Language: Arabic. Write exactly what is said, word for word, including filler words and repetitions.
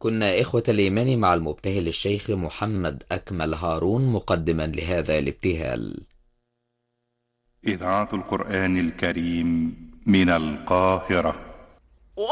كنا إخوة الإيمان مع المبتهل الشيخ محمد أكمل هارون مقدما لهذا الابتهال. إذاعة القرآن الكريم من القاهرة.